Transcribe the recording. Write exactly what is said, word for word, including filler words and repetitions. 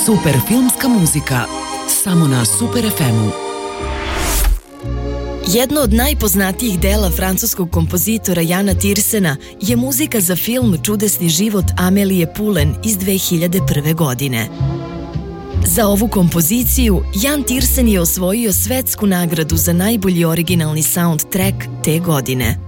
Super filmska muzika, samo na Super ef emu. Jedno od najpoznatijih dela francuskog kompozitora Jana Tirsena je muzika za film Čudesni život Amelije Pulen iz dve hiljade prve. godine. Za ovu kompoziciju Jan Tirsen je osvojio svetsku nagradu za najbolji originalni soundtrack te godine.